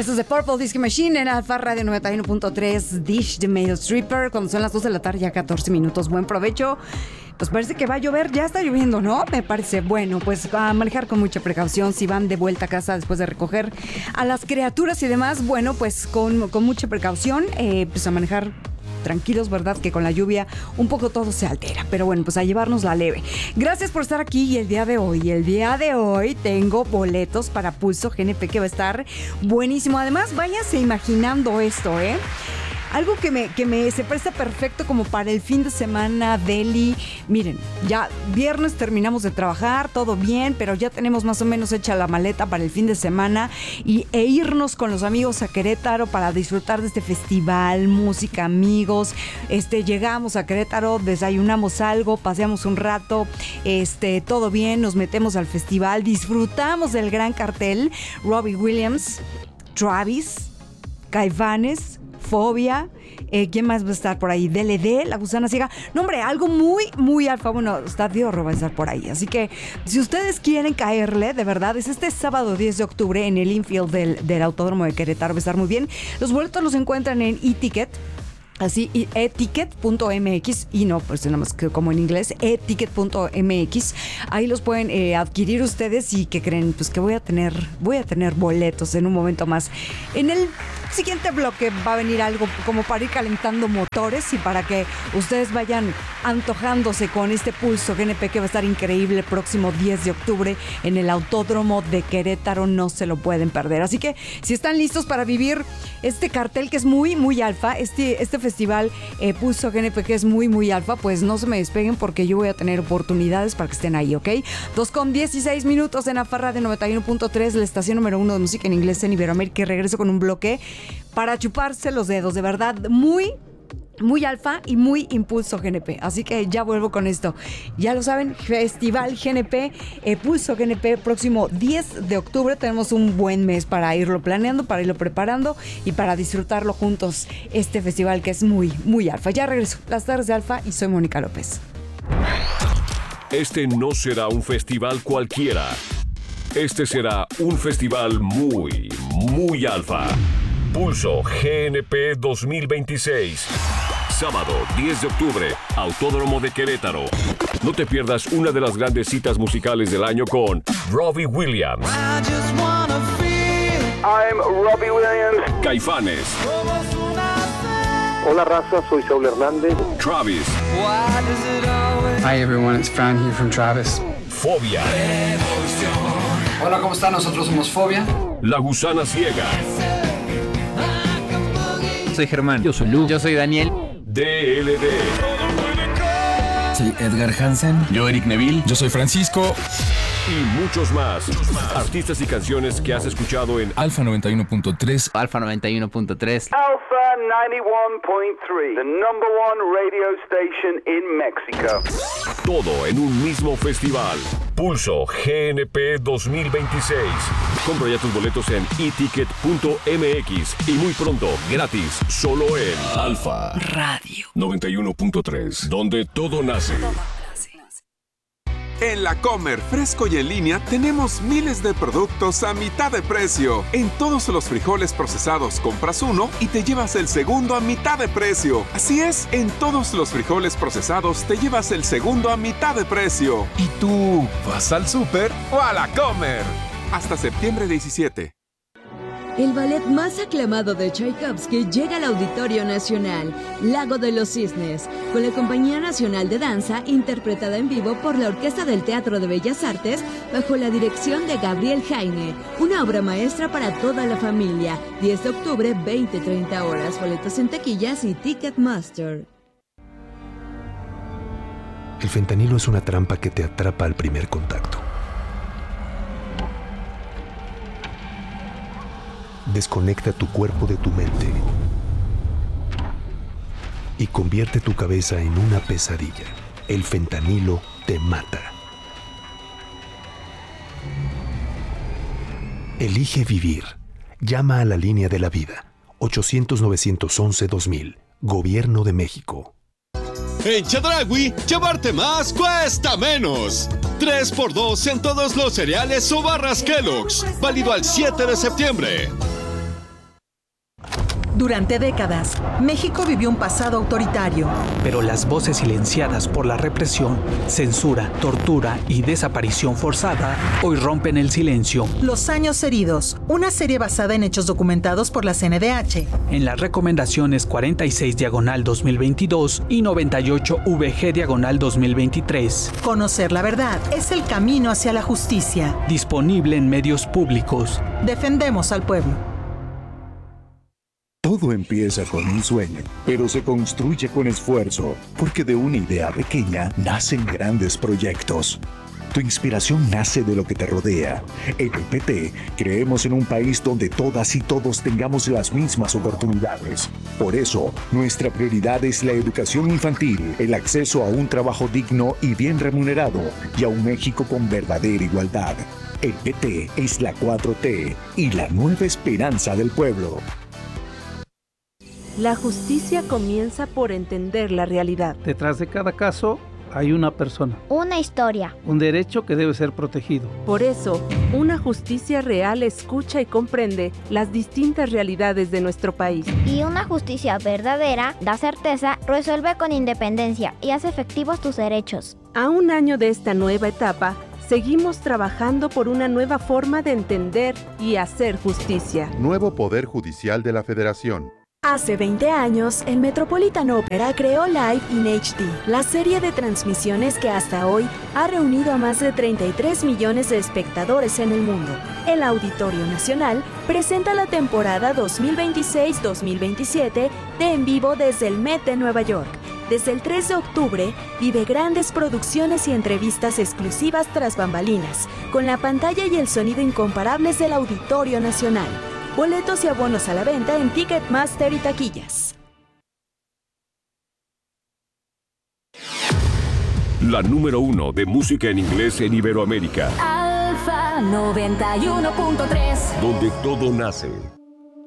Eso es de Purple Disco Machine en Alfa Radio 91.3, Dish de Male Stripper, cuando son las 2 de la tarde, ya 14 minutos. Buen provecho. Pues parece que va a llover, ya está lloviendo, ¿no? Me parece. Bueno, pues a manejar con mucha precaución. Si van de vuelta a casa después de recoger a las criaturas y demás, bueno, pues con mucha precaución, pues a manejar tranquilos, ¿verdad? Que con la lluvia un poco todo se altera. Pero bueno, pues a llevarnos la leve. Gracias por estar aquí y el día de hoy tengo boletos para Pulso GNP que va a estar buenísimo. Además, váyanse imaginando esto, ¿eh? Algo que se presta perfecto como para el fin de semana, Deli. Miren, ya viernes terminamos de trabajar, todo bien, pero ya tenemos más o menos hecha la maleta para el fin de semana e irnos con los amigos a Querétaro para disfrutar de este festival, música, amigos. Llegamos a Querétaro, desayunamos algo, paseamos un rato, todo bien, nos metemos al festival, disfrutamos del gran cartel, Robbie Williams, Travis, Caifanes, Fobia, ¿quién más va a estar por ahí? DLD, La Gusana Ciega. No, hombre, algo muy, muy alfa. Bueno, está Diorro va a estar por ahí. Así que, si ustedes quieren caerle, de verdad, es este sábado 10 de octubre en el infield del Autódromo de Querétaro. Va a estar muy bien. Los boletos los encuentran en eTicket. Así, eticket.mx, y no, pues nada más que como en inglés, eticket.mx. Ahí los pueden adquirir ustedes. Y que creen, pues que voy a tener boletos en un momento más. En el siguiente bloque va a venir algo como para ir calentando motores y para que ustedes vayan antojándose con este Pulso GNP que va a estar increíble el próximo 10 de octubre en el Autódromo de Querétaro. No se lo pueden perder. Así que si están listos para vivir este cartel que es muy, muy alfa, este festival Pulso GNP que es muy, muy alfa, pues no se me despeguen porque yo voy a tener oportunidades para que estén ahí, ¿ok? 2:16 en Alfa Radio 91.3, la estación número 1 de música en inglés en Iberoamérica, y regreso con un bloque para chuparse los dedos, de verdad, muy, muy alfa y muy Impulso GNP. Así que ya vuelvo con esto. Ya lo saben, Festival GNP, Pulso GNP, próximo 10 de octubre. Tenemos un buen mes para irlo planeando, para irlo preparando y para disfrutarlo juntos, este festival que es muy, muy alfa. Ya regreso, las tardes de Alfa, y soy Mónica López. Este no será un festival cualquiera. Este será un festival muy, muy alfa. Pulso GNP 2026. Sábado 10 de octubre, Autódromo de Querétaro. No te pierdas una de las grandes citas musicales del año con Robbie Williams. I'm Robbie Williams. Caifanes. Hola raza, soy Saúl Hernández. Travis. Hi everyone, it's Fran here from Travis. Fobia. Hola, ¿cómo están? Nosotros somos Fobia. La Gusana Ciega. Soy Germán. Yo soy Lu. Yo soy Daniel. DLD. Soy Edgar Hansen. Yo, Eric Neville. Yo soy Francisco. Y muchos más. Artistas y canciones que has escuchado en Alfa 91.3. Alfa 91.3. Alpha 91.3, the number one radio station in Mexico. todo en un mismo festival. Pulso GNP 2026. Compra ya tus boletos en eticket.mx y muy pronto, gratis, solo en Alfa Radio 91.3, donde todo nace. En La Comer, fresco y en línea, tenemos miles de productos a mitad de precio. En todos los frijoles procesados compras uno y te llevas el segundo a mitad de precio. Así es, en todos los frijoles procesados te llevas el segundo a mitad de precio. ¿Y tú vas al súper o a La Comer? Hasta septiembre 17. El ballet más aclamado de Tchaikovsky llega al Auditorio Nacional, Lago de los Cisnes, con la Compañía Nacional de Danza, interpretada en vivo por la Orquesta del Teatro de Bellas Artes, bajo la dirección de Gabriel Jaime. Una obra maestra para toda la familia. 10 de octubre, 20-30 horas. Boletos en taquillas y Ticketmaster. El fentanilo es una trampa que te atrapa al primer contacto. Desconecta tu cuerpo de tu mente y convierte tu cabeza en una pesadilla. El fentanilo te mata. Elige vivir. Llama a la línea de la vida. 800-911-2000. Gobierno de México. En Chedraui, llevarte más cuesta menos. 3x2 en todos los cereales o barras Kellogg's. Válido al 7 de septiembre. Durante décadas, México vivió un pasado autoritario. Pero las voces silenciadas por la represión, censura, tortura y desaparición forzada hoy rompen el silencio. Los años heridos, una serie basada en hechos documentados por la CNDH. En las recomendaciones 46/2022 y 98/VG/2023. Conocer la verdad es el camino hacia la justicia. Disponible en medios públicos. Defendemos al pueblo. Todo empieza con un sueño, pero se construye con esfuerzo, porque de una idea pequeña nacen grandes proyectos. Tu inspiración nace de lo que te rodea. En el PT creemos en un país donde todas y todos tengamos las mismas oportunidades. Por eso, nuestra prioridad es la educación infantil, el acceso a un trabajo digno y bien remunerado, y a un México con verdadera igualdad. El PT es la 4T y la nueva esperanza del pueblo. La justicia comienza por entender la realidad. Detrás de cada caso hay una persona. Una historia. Un derecho que debe ser protegido. Por eso, una justicia real escucha y comprende las distintas realidades de nuestro país. Y una justicia verdadera da certeza, resuelve con independencia y hace efectivos tus derechos. A un año de esta nueva etapa, seguimos trabajando por una nueva forma de entender y hacer justicia. Nuevo Poder Judicial de la Federación. Hace 20 años, el Metropolitan Opera creó Live in HD, la serie de transmisiones que hasta hoy ha reunido a más de 33 millones de espectadores en el mundo. El Auditorio Nacional presenta la temporada 2026-2027 de En Vivo desde el Met de Nueva York. Desde el 3 de octubre, vive grandes producciones y entrevistas exclusivas tras bambalinas, con la pantalla y el sonido incomparables del Auditorio Nacional. Boletos y abonos a la venta en Ticketmaster y taquillas. La número 1 de música en inglés en Iberoamérica. Alfa 91.3. Donde todo nace.